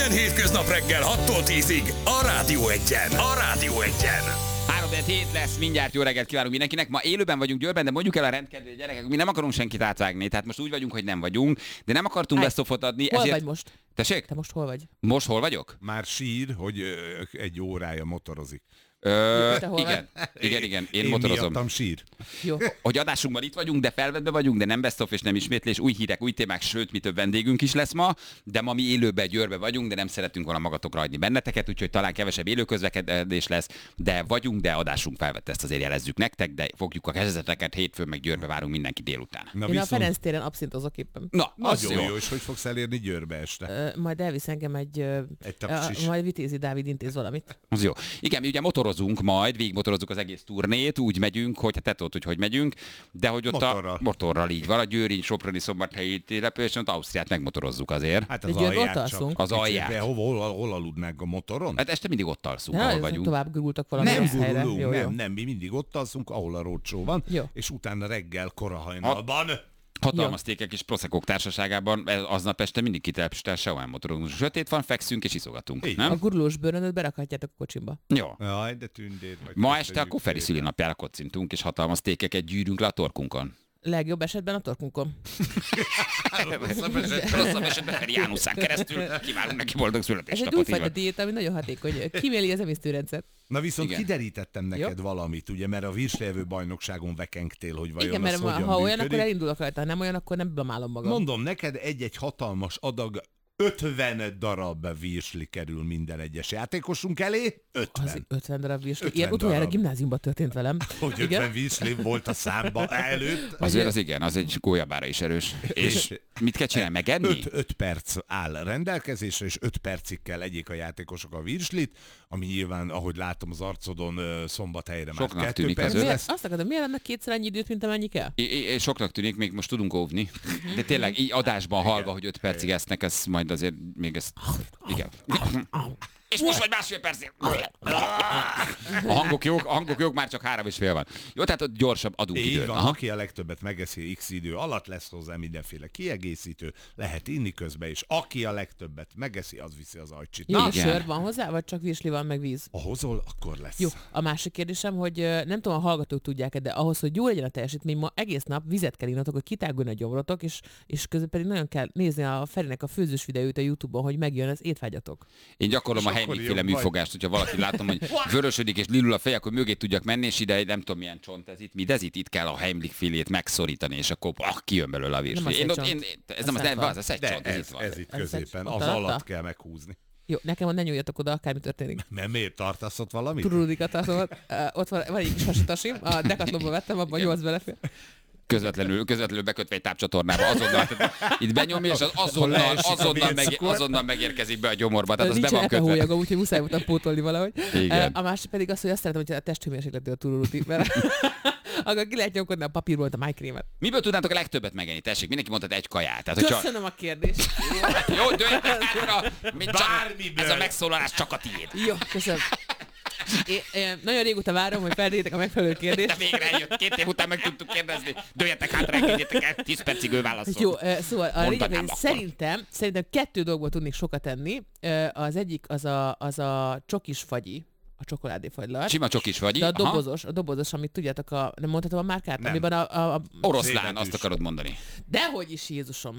Minden hétköznap reggel 6-tól 10-ig a Rádió Egyen. A Rádió Egyen. 3-7 lesz, mindjárt jó reggelt kívánunk mindenkinek. Ma élőben vagyunk Győrben, de mondjuk el a rendkedvő gyerekek, mi nem akarunk senkit átvágni, tehát most úgy vagyunk, hogy nem vagyunk, de nem akartunk best-ofot adni. Hol vagy most? Tessék? Te most hol vagy? Most hol vagyok? Már sír, hogy egy órája motorozik. Igen, én motorozom. Miattam sír. Jó. Hogy adásunkban itt vagyunk, de felvettbe vagyunk, de nem best-of és nem ismétlés, új hírek, új témák, sőt, mi több vendégünk is lesz ma, de ma mi élőben Győrben vagyunk, de nem szeretünk volna magatokra hagyni benneteket, úgyhogy talán kevesebb élőközlekedés lesz, de vagyunk, de adásunk felvett, ezt azért jelezzük nektek, de fogjuk a kezdeteket, hétfőn meg Győrbe várunk mindenki délután. Na, Én a Ferenc téren abszintozok éppen. Na, az nagyon jó. jó, és hogy fogsz elérni Győrbe este? Majd elvisz engem egy tapsis. majd Vitézi Dávid intéz valamit. Az jó. Igen, mi ugye motorozunk majd, végigmotorozzuk az egész turnét, úgy megyünk, hogy te tudod, hogy megyünk, de hogy ott Motorral. a motorral így van, a győri, soproni, szombathelyi településen, ott Ausztriát megmotorozzuk azért. Hát De az Győrbe alját ott csak. alszunk? Az alját. De hol aludnánk a motoron? Hát este mindig ott alszunk, Ja, ahol ezek vagyunk. tovább gurultak valami Nem rossz helyre. gurulunk, Jó, jó. nem, mi mindig ott alszunk, ahol a rócsó van, Jó. és utána reggel korahajnalban. Hatalmas tékek és proszekók társaságában aznap este mindig kitelepüsten sehol nem motorozunk. Sötét van, fekszünk és iszogatunk, Így. A nem? gurulós bőrönöt berakhatjátok a kocsimba. Jó. Jaj, de tündér vagy. Ma este a Koferi szülinapjára kocintunk, és hatalmas tékeket gyűrünk le a torkunkon. Legjobb esetben a torkunkon. Rosszabb esetben Feri Jánuszán keresztül kívánunk neki boldog Ez egy születésnapot. így újfajta van. diéta, ami nagyon hatékony. Kiméli az emésztőrendszert. Na viszont Igen. kiderítettem neked Jó. valamit, ugye, mert a virslevő bajnokságon vekengtél, hogy vajon Igen, az mert hogyan ha olyan, működik. akkor elindulok rajta, ha nem olyan, akkor nem blamálom magam. Mondom, neked egy-egy hatalmas adag 50 darab virsli kerül minden egyes játékosunk elé. 50. Az 50 darab virsli. 50 Ilyen utoljára darab. gimnáziumban történt velem. Hogy 50 virsli volt a számba előtt. Azért az igen, az egy gólyabára is erős. És mit kell csinálni, megenni? 5 perc áll rendelkezésre, és 5 percig kell egyék a játékosok a virslit, ami nyilván, ahogy látom az arcodon, Szombathelyre már Soknak 2 tűnik perc az Miért? lesz. Azt akarom, miért lenne kétszer annyi időt, mint amennyi kell? Soknak tűnik, még most tudunk óvni. De tényleg így adásban hallva, hogy 5 percig esznek, ez majd azért még ez... Igen. És most vagy másfél percig. A hangok jók, már csak 3,5 van. Jó, tehát ott gyorsabb adunk Így időt. van, Aha. aki a legtöbbet megeszi X idő alatt, lesz hozzá mindenféle kiegészítő, lehet inni közben, és aki a legtöbbet megeszi, az viszi az ajcsit. Jó, Na, és igen. sör van hozzá, vagy csak virsli van, meg víz? ha hozol, akkor lesz. Jó, a másik kérdésem, hogy nem tudom, a hallgatók tudják-e, de ahhoz, hogy jó legyen a teljesítmény, ma egész nap vizet kell innatok, hogy kitáguljon a gyomrotok, és közben pedig nagyon kell nézni a Ferinek a főzős videóit a YouTube-on, hogy megjön az étvágyatok. Én gyakorlom a És akkor Heimlich-féle jobb vagy. műfogást, hogyha valaki látom, hogy vörösödik és lilul a feje, akkor mögé tudjak menni, és ide nem tudom milyen csont ez itt. Mi ez itt? Itt kell a Heimlich-félét megszorítani, és akkor kijön belőle a Nem virsli. az egy csont. Ez nem az, szent van. az egy De csont, ez itt van. ez itt Ez középen, egy- az ott alatt alatta? kell meghúzni. Jó, nekem ne nyúljatok oda, akármi történik. Mert miért tartasz ott valamit? Turudikat tartom, ott van egy kis hasitasim, a Decathlonba vettem, abban 8 belefér. Közvetlenül bekötve egy tápcsatornába, azonnal, tehát itt benyomja, és az azonnal megérkezik be a gyomorba, tehát az be Nincs van kötve. epehólyaga, úgyhogy muszáj voltam pótolni valahogy. Igen. A másik pedig az, hogy azt szeretem, hogy a testhőmérsékletű a tururuti, mert akkor ki lehet nyomkodni a papírból a májkrémet. Miből tudnátok a legtöbbet megenni? Tessék, mindenki mondhat egy kaját. Tehát, hogyha... Köszönöm a kérdést. Jó, dőljetek hátra, mint csak Bármiből. ez a megszólalás csak a tiéd. Jó, köszönöm. Én nagyon régóta várom, hogy feltétek a megfelelő De kérdést. végre eljött, 2 év után meg tudtuk kérdezni. Dőljetek hátra, engedjétek el, 10 percig ő válaszol. Jó, szóval a lényeg, Mondanám hogy akkor. szerintem 2 dolgból tudnék sokat enni. Az egyik az a csokis fagyi, a csokoládéfagylat. Sima csokis vagy. De Aha. a dobozos, amit tudjátok, nem mondhatom a márkát, Nem. amiben Oroszlán, Szépen azt is. akarod mondani. Dehogy is, Jézusom.